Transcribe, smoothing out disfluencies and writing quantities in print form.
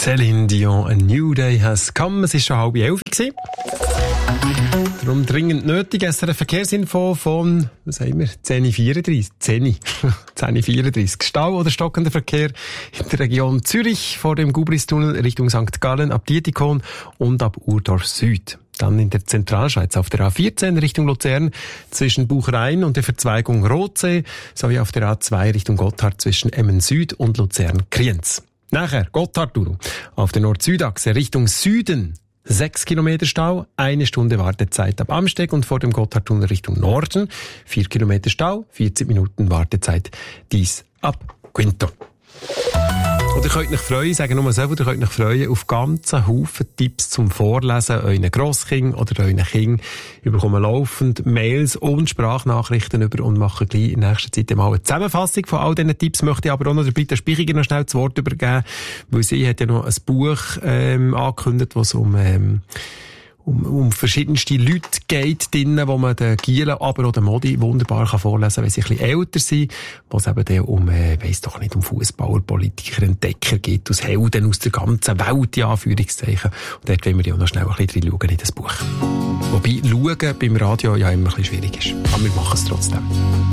Céline Dion, A New Day has come. Es war schon 10:30. Darum dringend nötig. SRF Verkehrsinfo von, was haben wir? 10:34. Stau oder stockender Verkehr in der Region Zürich vor dem Gubristunnel Richtung St. Gallen ab Dietikon und ab Urdorf Süd. Dann in der Zentralschweiz auf der A14 Richtung Luzern zwischen Buchrain und der Verzweigung Rotsee sowie auf der A2 Richtung Gotthard zwischen Emmen Süd und Luzern-Kriens. Nachher Gotthard-Tunnel auf der Nord-Süd-Achse Richtung Süden. 6 Kilometer Stau, 1 Stunde Wartezeit ab Amsteg und vor dem Gotthardtunnel Richtung Norden. 4 Kilometer Stau, 40 Minuten Wartezeit, dies ab Quinto. Und ihr könnt euch freuen, ich sage nur so, ihr könnt euch freuen auf ganzen Haufen Tipps zum Vorlesen, euren Grosskind oder euren Kind. Wir bekommen laufend Mails und Sprachnachrichten über und machen gleich in nächster Zeit mal eine Zusammenfassung von all diesen Tipps. Möchte ich aber auch noch der Britta Spichiger noch schnell das Wort übergeben, weil sie hat ja noch ein Buch angekündigt, wo es um verschiedenste Leute geht drinnen, wo man den Gielen, aber auch den Modi wunderbar vorlesen kann, wenn sie ein bisschen älter sind, wo es eben dann um Fußballer, Politiker, Entdecker geht, aus Helden aus der ganzen Welt, in Anführungszeichen. Und dort wollen wir ja noch schnell ein bisschen reinschauen in das Buch. Wobei schauen beim Radio ja immer ein bisschen schwierig ist. Aber wir machen es trotzdem.